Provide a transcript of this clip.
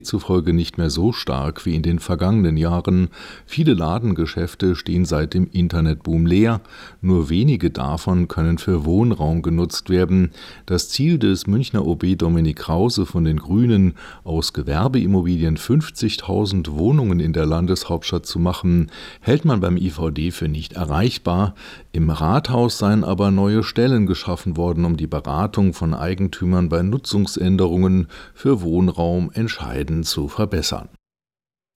zufolge nicht mehr so stark wie in den vergangenen Jahren. Viele Ladengeschäfte stehen seit dem Internetboom leer. Nur wenige davon können für Wohnraum genutzt werden. Das Ziel des Münchner OB Dominik Krause von den Grünen, aus Gewerbeimmobilien 50.000 Wohnungen in der Landeshauptstadt zu machen, hält man beim IVD für nicht erreichbar. Im Rathaus seien aber neue Stellen geschaffen worden, um die Beratung von Eigentümern bei Nutzungsänderungen für Wohnraum entscheidend zu verbessern.